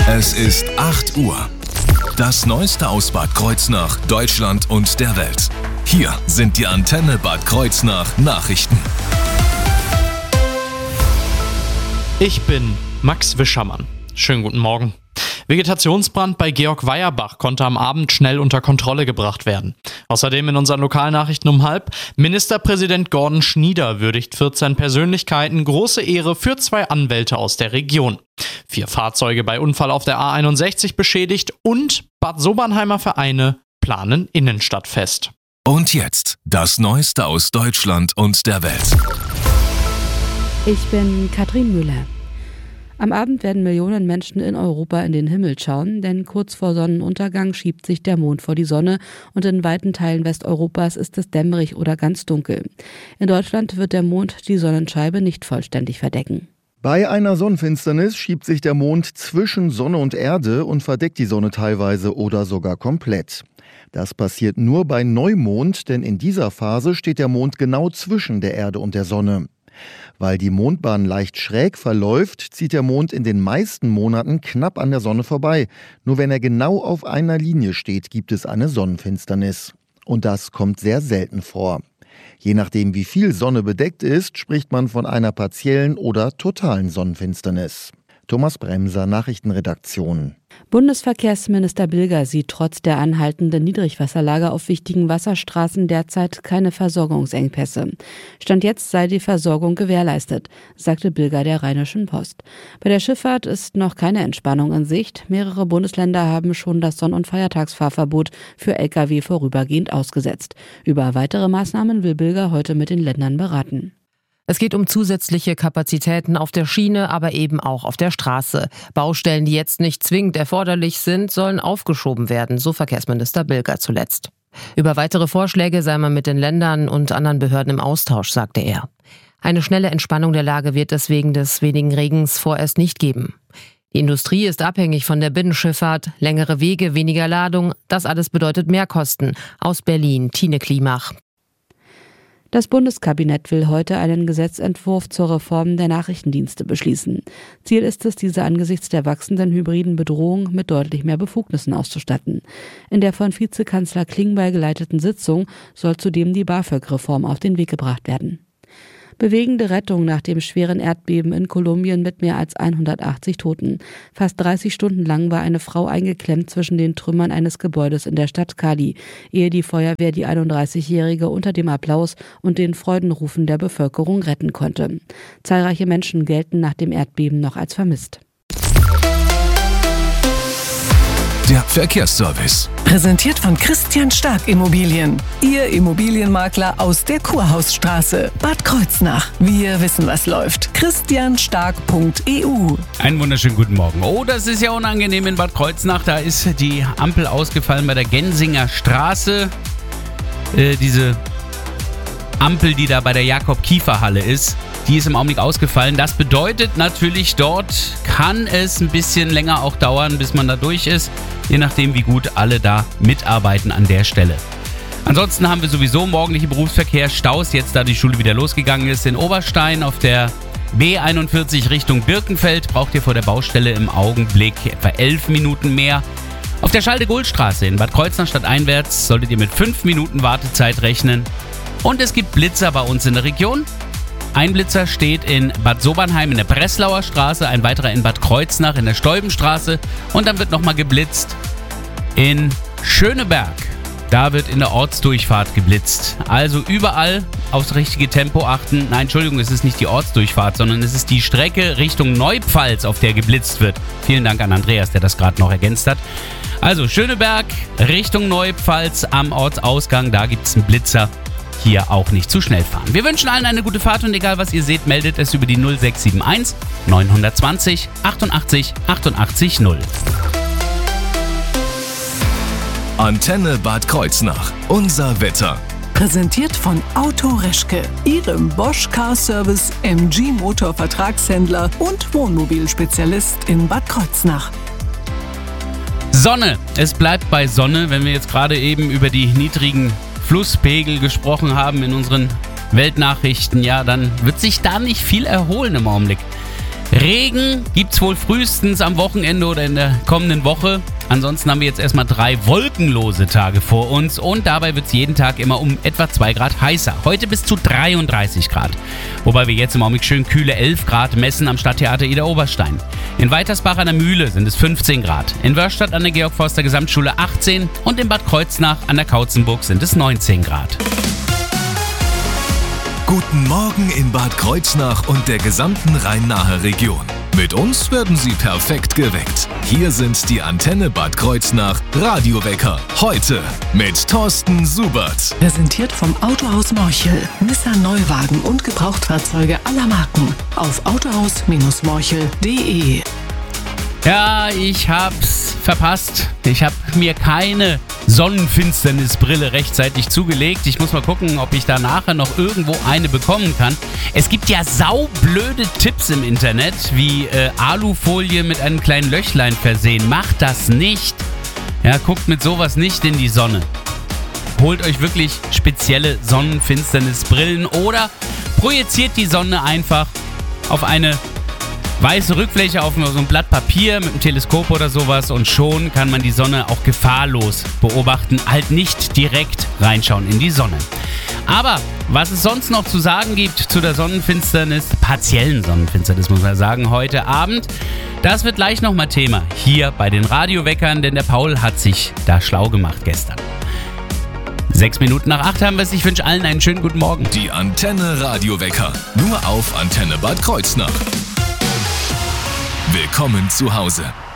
Es ist 8 Uhr. Das Neueste aus Bad Kreuznach, Deutschland und der Welt. Hier sind die Antenne Bad Kreuznach Nachrichten. Ich bin Max Wischermann. Schönen guten Morgen. Vegetationsbrand bei Georg Weierbach konnte am Abend schnell unter Kontrolle gebracht werden. Außerdem in unseren Lokalnachrichten um 12:30: Ministerpräsident Gordon Schnieder würdigt 14 Persönlichkeiten, große Ehre für 2 Anwälte aus der Region. 4 Fahrzeuge bei Unfall auf der A61 beschädigt und Bad Sobernheimer Vereine planen Innenstadtfest. Und jetzt das Neueste aus Deutschland und der Welt. Ich bin Katrin Müller. Am Abend werden Millionen Menschen in Europa in den Himmel schauen, denn kurz vor Sonnenuntergang schiebt sich der Mond vor die Sonne und in weiten Teilen Westeuropas ist es dämmerig oder ganz dunkel. In Deutschland wird der Mond die Sonnenscheibe nicht vollständig verdecken. Bei einer Sonnenfinsternis schiebt sich der Mond zwischen Sonne und Erde und verdeckt die Sonne teilweise oder sogar komplett. Das passiert nur bei Neumond, denn in dieser Phase steht der Mond genau zwischen der Erde und der Sonne. Weil die Mondbahn leicht schräg verläuft, zieht der Mond in den meisten Monaten knapp an der Sonne vorbei. Nur wenn er genau auf einer Linie steht, gibt es eine Sonnenfinsternis. Und das kommt sehr selten vor. Je nachdem, wie viel Sonne bedeckt ist, spricht man von einer partiellen oder totalen Sonnenfinsternis. Thomas Bremser, Nachrichtenredaktion. Bundesverkehrsminister Bilger sieht trotz der anhaltenden Niedrigwasserlage auf wichtigen Wasserstraßen derzeit keine Versorgungsengpässe. Stand jetzt sei die Versorgung gewährleistet, sagte Bilger der Rheinischen Post. Bei der Schifffahrt ist noch keine Entspannung in Sicht. Mehrere Bundesländer haben schon das Sonn- und Feiertagsfahrverbot für Lkw vorübergehend ausgesetzt. Über weitere Maßnahmen will Bilger heute mit den Ländern beraten. Es geht um zusätzliche Kapazitäten auf der Schiene, aber eben auch auf der Straße. Baustellen, die jetzt nicht zwingend erforderlich sind, sollen aufgeschoben werden, so Verkehrsminister Bilger zuletzt. Über weitere Vorschläge sei man mit den Ländern und anderen Behörden im Austausch, sagte er. Eine schnelle Entspannung der Lage wird es wegen des wenigen Regens vorerst nicht geben. Die Industrie ist abhängig von der Binnenschifffahrt, längere Wege, weniger Ladung, das alles bedeutet Mehrkosten. Aus Berlin, Tine Klimach. Das Bundeskabinett will heute einen Gesetzentwurf zur Reform der Nachrichtendienste beschließen. Ziel ist es, diese angesichts der wachsenden hybriden Bedrohung mit deutlich mehr Befugnissen auszustatten. In der von Vizekanzler Klingbeil geleiteten Sitzung soll zudem die BAföG-Reform auf den Weg gebracht werden. Bewegende Rettung nach dem schweren Erdbeben in Kolumbien mit mehr als 180 Toten. Fast 30 Stunden lang war eine Frau eingeklemmt zwischen den Trümmern eines Gebäudes in der Stadt Cali, ehe die Feuerwehr die 31-Jährige unter dem Applaus und den Freudenrufen der Bevölkerung retten konnte. Zahlreiche Menschen gelten nach dem Erdbeben noch als vermisst. Der Verkehrsservice. Präsentiert von Christian Stark Immobilien. Ihr Immobilienmakler aus der Kurhausstraße. Bad Kreuznach. Wir wissen, was läuft. christianstark.eu. Einen wunderschönen guten Morgen. Oh, das ist ja unangenehm in Bad Kreuznach. Da ist die Ampel ausgefallen bei der Gensinger Straße. Diese Ampel, die da bei der Jakob-Kiefer-Halle ist, die ist im Augenblick ausgefallen. Das bedeutet natürlich, dort kann es ein bisschen länger auch dauern, bis man da durch ist. Je nachdem, wie gut alle da mitarbeiten an der Stelle. Ansonsten haben wir sowieso morgendliche Berufsverkehr, Staus, jetzt da die Schule wieder losgegangen ist. In Oberstein auf der B41 Richtung Birkenfeld braucht ihr vor der Baustelle im Augenblick etwa 11 Minuten mehr. Auf der Schalde-Gohl-Straße in Bad Kreuznach stadteinwärts solltet ihr mit 5 Minuten Wartezeit rechnen. Und es gibt Blitzer bei uns in der Region. Ein Blitzer steht in Bad Sobernheim in der Breslauer Straße, ein weiterer in Bad Kreuznach in der Stolbenstraße und dann wird nochmal geblitzt in Schöneberg. Da wird in der Ortsdurchfahrt geblitzt. Also überall aufs richtige Tempo achten. Nein, Entschuldigung, es ist nicht die Ortsdurchfahrt, sondern es ist die Strecke Richtung Neupfalz, auf der geblitzt wird. Vielen Dank an Andreas, der das gerade noch ergänzt hat. Also Schöneberg Richtung Neupfalz am Ortsausgang, da gibt es einen Blitzer. Hier auch nicht zu schnell fahren. Wir wünschen allen eine gute Fahrt und egal was ihr seht, meldet es über die 0671 920 88 88 0. Antenne Bad Kreuznach. Unser Wetter. Präsentiert von Auto Reschke, Ihrem Bosch Car Service MG Motor Vertragshändler und Wohnmobilspezialist in Bad Kreuznach. Sonne. Es bleibt bei Sonne, wenn wir jetzt gerade eben über die niedrigen Flusspegel gesprochen haben in unseren Weltnachrichten, ja, dann wird sich da nicht viel erholen im Augenblick. Regen gibt's wohl frühestens am Wochenende oder in der kommenden Woche. Ansonsten haben wir jetzt erstmal 3 wolkenlose Tage vor uns und dabei wird es jeden Tag immer um etwa 2 Grad heißer. Heute bis zu 33 Grad. Wobei wir jetzt im Augenblick schön kühle 11 Grad messen am Stadttheater Idar-Oberstein. In Weitersbach an der Mühle sind es 15 Grad. In Wörstadt an der Georg-Forster-Gesamtschule 18 und in Bad Kreuznach an der Kautzenburg sind es 19 Grad. Guten Morgen in Bad Kreuznach und der gesamten Rhein-Nahe Region. Mit uns werden Sie perfekt geweckt. Hier sind die Antenne Bad Kreuznach Radiowecker. Heute mit Thorsten Subert. Präsentiert vom Autohaus Morchel. Nissan Neuwagen und Gebrauchtfahrzeuge aller Marken. Auf autohaus-morchel.de. Ja, ich hab's verpasst. Ich habe mir keine Sonnenfinsternisbrille rechtzeitig zugelegt. Ich muss mal gucken, ob ich da nachher noch irgendwo eine bekommen kann. Es gibt ja saublöde Tipps im Internet, wie Alufolie mit einem kleinen Löchlein versehen. Macht das nicht. Ja, guckt mit sowas nicht in die Sonne. Holt euch wirklich spezielle Sonnenfinsternisbrillen oder projiziert die Sonne einfach auf eine weiße Rückfläche, auf so ein Blatt Papier mit einem Teleskop oder sowas und schon kann man die Sonne auch gefahrlos beobachten, halt nicht direkt reinschauen in die Sonne. Aber was es sonst noch zu sagen gibt zu der Sonnenfinsternis, partiellen Sonnenfinsternis muss man sagen, heute Abend, das wird gleich nochmal Thema hier bei den Radioweckern, denn der Paul hat sich da schlau gemacht gestern. 6 Minuten nach 8 haben wir es. Ich wünsche allen einen schönen guten Morgen. Die Antenne Radiowecker. Nur auf Antenne Bad Kreuznach. Willkommen zu Hause.